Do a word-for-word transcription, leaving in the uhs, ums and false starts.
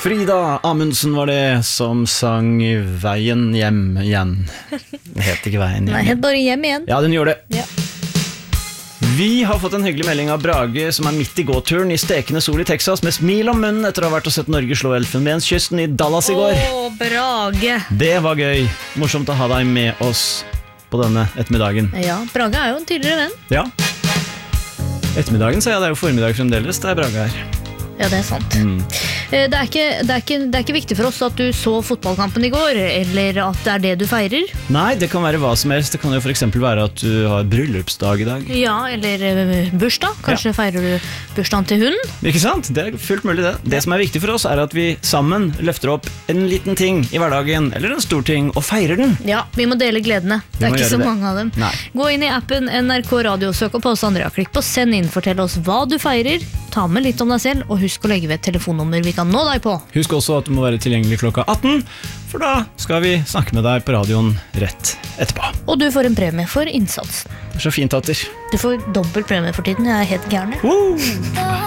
Frida Amundsen var det som sang Veien hjem igjen. Det heter ikke Veien hjem. Nei, het bare hjem igjen. Ja, den gjorde det. Ja. Vi har fått en hyggelig melding av Brage, som er midt i gåturen i stekende sol i Texas, med smil om munnen etter å ha vært og sett Norge slå Elfenbenskysten i Dallas i går. Åh, Brage. Det var gøy. Morsomt å ha deg med oss på denne ettermiddagen. Ja, Brage er jo en tidligere venn. Ja. Ettermiddagen, så ja, det er jo formiddag fremdeles, det er Brage her. Ja, det er sant. Mm. Det er, ikke, det, er ikke, det er ikke viktig for oss at du så fotballkampen i går, eller at det er det du feirer. Nei, det kan være hva som helst. Det kan jo for eksempel være at du har bryllupsdag i dag. Ja, eller uh, bursdag. Kanskje ja. Feirer du bursdagen til hunden? Ikke sant? Det er fullt mulig det. Det som er viktig for oss er at vi sammen løfter opp en liten ting i hverdagen, eller en stor ting, og feirer den. Ja, vi må dele gledene. Det er ikke så det. Mange av dem. Nei. Gå inn i appen N R K Radio, søk opp oss Andrea, klikk på send inn, fortell oss hva du feirer, ta med litt om deg selv, og husk å legge ved et telefonnummer vi kan nå deg på. Husk også at du må være tilgjengelig klokka atten, for da skal vi snakke med deg på radioen rett etterpå. Og du får en premie for innsatsen. Det er så fint, Atter. Du får dobbelt premie for tiden, jeg er helt gærne. Woo!